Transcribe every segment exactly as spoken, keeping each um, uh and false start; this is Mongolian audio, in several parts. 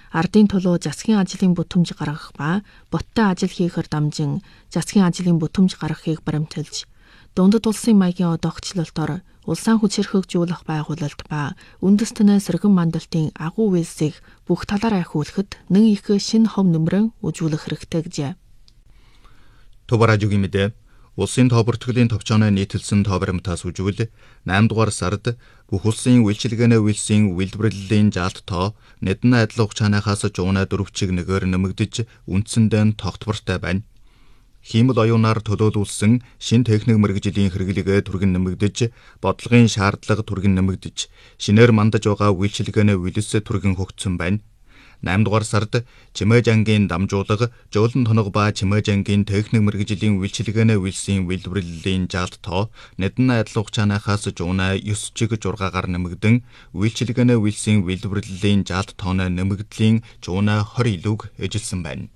ардын төлөө засгийн ажлын бүтэмж гаргах ба боттой ажил хийхээр дамжин засгийн ажлын бүтэмж гаргахыг баримталж, дундад улсын маягийн одоогчлолтоор улсаа хүчирхэгжүүлэх байгуулалт ба үндэстнээ сэргэн мандалтын агуу үйлсийг бүх талаараа ахиулахад нэн их шинэ хов нөмрөн үзүүлэх хэрэгтэй гэжээ. Тубаражугийн мэдээ улсын тоо бүртгэлийн товчооны нийтэлсэн тоо баримтаас үжигэл наймд дугаар сард бүх улсын үйлчилгээний үйлсийн үйлдвэрлэлийн жалт тоо нэдэн адил хугацаанаас жуунаа дөрвчиг нэгээр нэмэгдэж үндсэндээ тогтвортой байна. Хиймэл оюунаар төлөөлүүлсэн шин техник мэргэжлийн хэрэглэгээ түргэн нэмэгдэж, бодлогын шаардлага түргэн нэмэгдэж, шинээр мандаж байгаа үйлчилгээний үйлс түргэн хөгжсөн байна. наймд дугаар сард Чимээж ангийн дамжуулга, Жуулан тоног ба Чимээж ангийн техник мэргэжлийн үйлчилгээний үйлсийн үйлдвэрлэлийн жалт тоо нэдэн адил хугацаанаас жуунаа ёс чиг жургаагаар нэмэгдэн, үйлчилгээний үйлсийн үйлдвэрлэлийн жалт тооны нэмэгдлийн жуунаа хорь илүүг эжилсэн байна.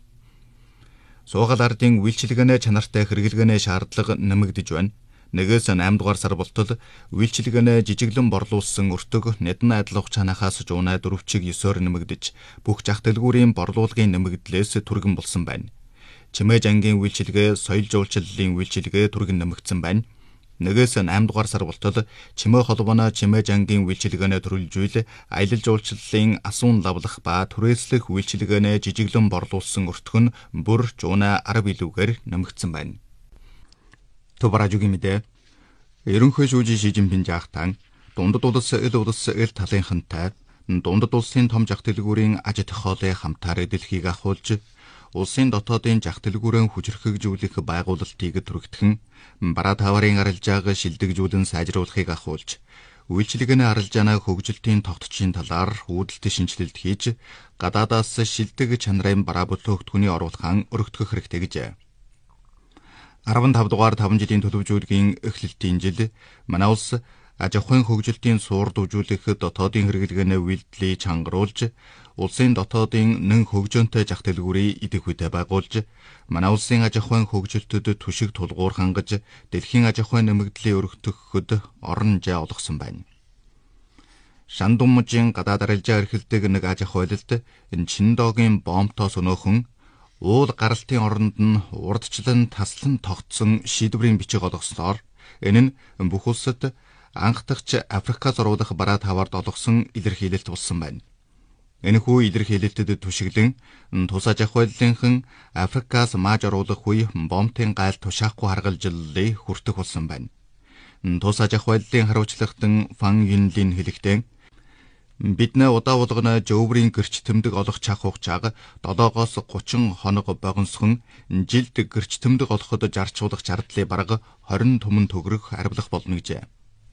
Суугаал ардын үйлчилгээний чанартай хэрэглгээний шаардлага нэмэгдэж байна. Нэгээс наймд дугаар сар болтол үйлчилгээний жижиглэн борлуулсан өртөг нэдэн адил хугацаанаас жуунаа дөрвчиг ёсоор нэмэгдэж, бүх зах дэлгүүрийн борлуулгын нэмэгдлээс түргэн болсон байна. Чимээж ангийн үйлчилгээ, соёл жуулчлалын үйлчилгээ түргэн нэмэгдсэн байна. Нэгээс наймд дугаар сар болтол Чимээ холбооно Чимээж ангийн үйлчилгээний төрөлжүүл, аялал жуулчлалын асуун лавлах ба түрээслэх үйлчилгээний жижиглэн борлуулсан өртгөн бүр жуунаа арав илүүгээр нэмэгдсэн байна. Тубаражугийн мэдээ ерөнхий шүүжийн Ши Жинпин жаахтан дундад улс эл улс эл талынхантай дундад улсын том зах дэлгүүрийн аж ахуйлын хамтаар дэлхийг ахуулж, улсын дотоодын зах дэлгүүрээ хүчирхэгжүүлэх байгуулалтыг түргэтгэн, бараа таварын арилжааг шилдэгжүүлэн сайжруулахыг ахуулж, үйлчилгээний арилжаанаа хөгжилтийн тогтцын талаар үүдэлт шинжилэлт хийж, гадаадаас шилдэг чанарын бараа бүлөөгтгөний оруулахаа өргөдгөх хэрэгтэй гэжээ. арван тав дугаар таван жилийн төлөвжүүлгийн эхлэлтийн жил манай улс аж ахуйн хөгжилтийн суур дүүжүүлэх дотоодын хэрэглгээний үйлдэлийг чангаруулж, улсын дотоодын нэн хөгжөөнтэй зах дэлгүүрийг идэх үедээ байгуулж, манай улсын аж ахуйн хөгжилтөд түшиг тулгуур хангаж, дэлхийн аж ахуйн нэмэгдлийг өргөтгөхөд орон жаа олгосон байна. Шан Думжийн гадаад арилжаа эрхэлдэг нэг аж ахуйлалт энэ Чиндогийн бомбтоос өнөөхөн уул гаралтын оронд нь урдчлан таслан тогтсон шийдвэрийн бичиг олгосноор энэ нь бүх улсад анх дахь Африкаас оруулах бараа таваард олгосон илэрхийлэлт болсон байна. Энэхүү илэрхийлэлтэд түшиглэн тус аж ахуйлынхан Африкаас мааж оруулах үе бомбын гайл тушаахгүй харгалжлалыг хүртэх болсон байна. Тус аж ахуйлын хариуцлагатан Фан Юнлийн хэлэхдээ бид нэ удаа болгоно жөврийн гэрч тэмдэг олох чах хугацааг долоогоос гучин хоног богиносхон, жилд гэрч тэмдэг олоход зарцуулах зардлыг бараг хорин түмэн төгрөх арвилах болно гэжээ.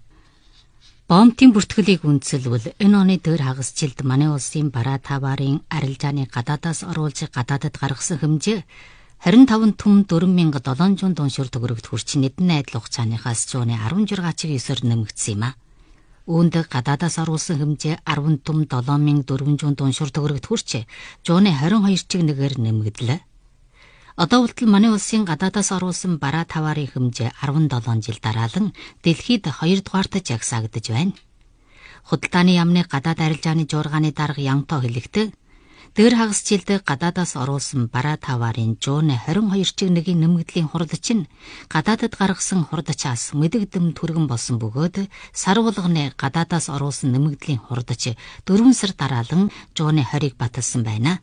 Бомбын бүртгэлийг үндэслэвэл энэ оны дээр хагас жилд манай улсын бараа таварын арилжааны гадаадаас оруулж гадаадад гаргасан хэмжээ хорин таван түмэн дөрвөн мянга долоон зуун дуншуур төгрөгт хүрч нэдэн адил хугацааныхаас жууны арван жургаачиг ёсоор нэмэгдсэн юм а. Үүнд гадаадаас оруулсан хэмжээ арван түм долоон мянга дөрвөн зуун дуншуур төгрөгт хүрч жууны хорин хоёр чиг нэгээр нэмэгдлээ. Одоо болтол манай улсын гадаадаас оруулсан бараа таварын хэмжээ арван долоон жил дараалан дэлхийд хоёр дугаарт жагсаагдж байна. Худалдааны яамны гадаад арилжааны жуургааны дарга Янто хэлэхдээ дээр хагас жилд гадаадаас оруулсан бараа таварын жууны хорин хоёр чиг нэгийн нэмэгдлийн хурд чинь гадаадад гаргасан хурдчаас мэдэгдэм түргэн болсон бөгөөд сар болгоны гадаадаас оруулсан нэмэгдлийн хурдч дөрвөн сар дараалан жууны хорийг баталсан байна.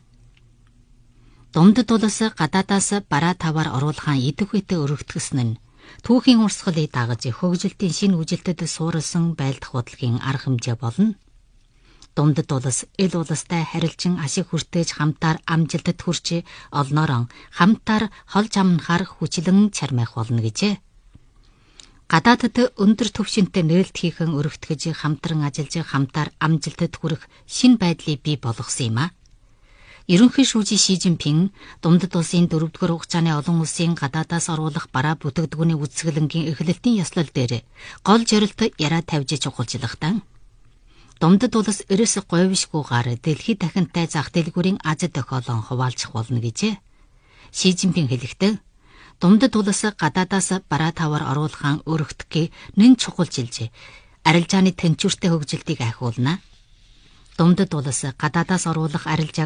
Дундад улс гадаадаас бараа таваар оруулахаа идэх үедээ өргөтгсөн нь түүхийн урсгалыг дагаж хөгжилтийн шинэ үжилтэд суурилсан байлдах бодлогын арга хэмжээ болно. Дундад улс эл улстай харилцан ашиг хүртээж хамтаар амжилтад хүрч олноорон хамтаар холж амнахаар хүчлэн чармайх болно гэжээ. Гадаадд өндөр түвшинтэй нээлт хийхэн өргөтгөж хамтран ажиллаж хамтаар амжилтад хүрэх шинэ байдлыг бий болгосон юм а. Ерөнхий шүүжийн Ши Жинпин дундад улсын дөрөвдүгээр хугацааны олон улсын гадаадаас оруулах бараа бүтээгдэхүүний үсгэлэнгийн эхлэлтийн ёслол дээр гол зорилт яриа тавьж чухалчлахтан дундад улс ерөөс говьшгүйгээр дэлхийд дахинтай зах дэлгүүрийн аз тохиолон хуваалцах болно гэжээ. Ши Жинпин хэлэхдээ дундад улс гадаадаас бараа таваар оруулахаа өргөтгөхийг нэн чухалчилж арилжааны тэнцвэртэй хөгжилтийг ахиулна. Дундад улс гадаадаас оруулах арилжааг